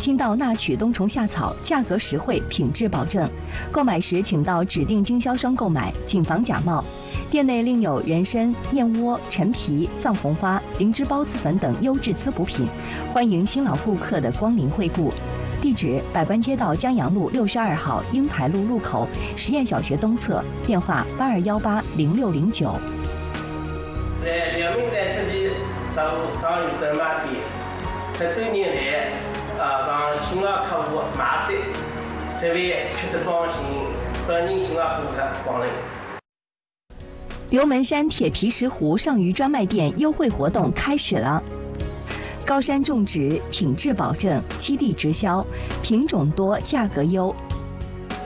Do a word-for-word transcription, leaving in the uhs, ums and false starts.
新稻纳曲冬虫夏草，价格实惠，品质保证。购买时请到指定经销商购买，谨防假冒。店内另有人参、燕窝、陈皮、藏红花、灵芝孢子粉等优质滋补品，欢迎新老顾客的光临惠顾。地址：百官街道江阳路六十二号英台路路口实验小学东侧，电话八二幺八零六零九。 来，辽明在这里上上有这买店，十多年来，啊，让新老客户买的，十万吃得放心，欢迎新老顾客光临。 刘门山铁皮石斛上虞专卖店优惠活动开始了。高山种植，品质保证，基地直销，品种多，价格优，